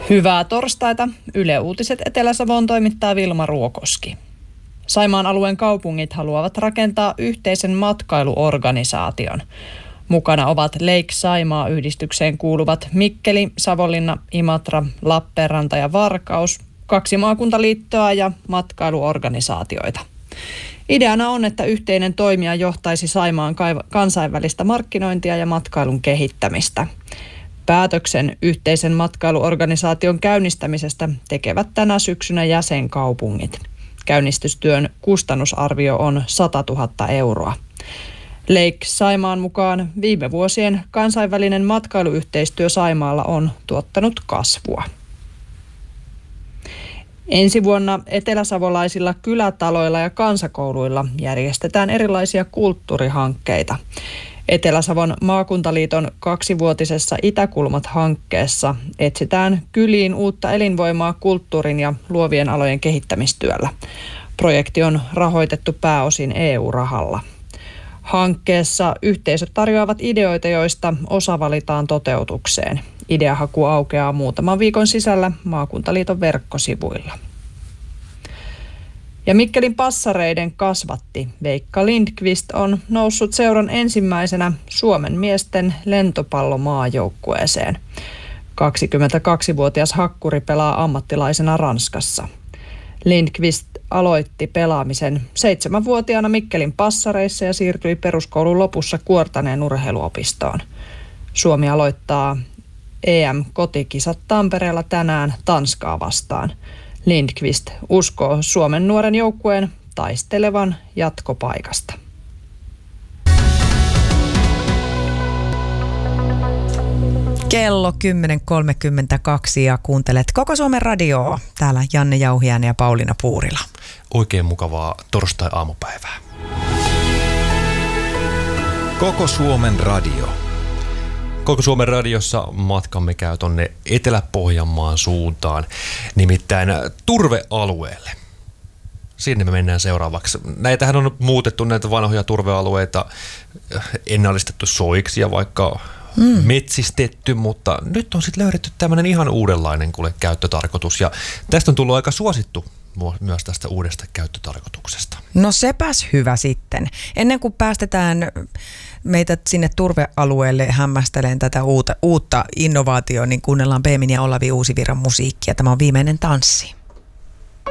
Hyvää torstaita. Yle Uutiset Etelä-Savoon toimittaa Vilma Ruokoski. Saimaan alueen kaupungit haluavat rakentaa yhteisen matkailuorganisaation. Mukana ovat Lake Saimaa-yhdistykseen kuuluvat Mikkeli, Savonlinna, Imatra, Lappeenranta ja Varkaus, 2 maakuntaliittoa ja matkailuorganisaatioita. Ideana on, että yhteinen toimija johtaisi Saimaan kansainvälistä markkinointia ja matkailun kehittämistä. Päätöksen yhteisen matkailuorganisaation käynnistämisestä tekevät tänä syksynä jäsenkaupungit. Käynnistystyön kustannusarvio on 100 000 euroa. Lake Saimaan mukaan viime vuosien kansainvälinen matkailuyhteistyö Saimaalla on tuottanut kasvua. Ensi vuonna eteläsavolaisilla kylätaloilla ja kansakouluilla järjestetään erilaisia kulttuurihankkeita. Etelä-Savon maakuntaliiton 2-vuotisessa Itäkulmat-hankkeessa etsitään kyliin uutta elinvoimaa kulttuurin ja luovien alojen kehittämistyöllä. Projekti on rahoitettu pääosin EU-rahalla. Hankkeessa yhteisöt tarjoavat ideoita, joista osa valitaan toteutukseen. Ideahaku aukeaa muutaman viikon sisällä maakuntaliiton verkkosivuilla. Ja Mikkelin passareiden kasvatti Veikka Lindqvist on noussut seuran ensimmäisenä Suomen miesten lentopallomaajoukkueeseen. 22-vuotias hakkuri pelaa ammattilaisena Ranskassa. Lindqvist aloitti pelaamisen 7-vuotiaana Mikkelin passareissa ja siirtyi peruskoulun lopussa Kuortaneen urheiluopistoon. Suomi aloittaa EM-kotikisat Tampereella tänään Tanskaa vastaan. Lindqvist uskoo Suomen nuoren joukkueen taistelevan jatkopaikasta. Kello 10.32 ja kuuntelet Koko Suomen radioa. Täällä Janne Jauhiainen ja Pauliina Puurila. Oikein mukavaa torstai-aamupäivää. Koko Suomen radio. Koko Suomen radiossa matkamme käy tonne Etelä-Pohjanmaan suuntaan, nimittäin turvealueelle. Sinne me mennään seuraavaksi. Näitähän on muutettu, näitä vanhoja turvealueita, ennallistettu soiksi ja vaikka metsistetty, mutta nyt on sitten löydetty tämmöinen ihan uudenlainen käyttötarkoitus ja tästä on tullut aika suosittu myös tästä uudesta käyttötarkoituksesta. No sepäs hyvä sitten. Ennen kuin päästetään meitä sinne turvealueelle hämmästeleen tätä uutta innovaatiota, niin kuunnellaan Beemin ja Olavi Uusivirran musiikkia. Tämä on Viimeinen tanssi.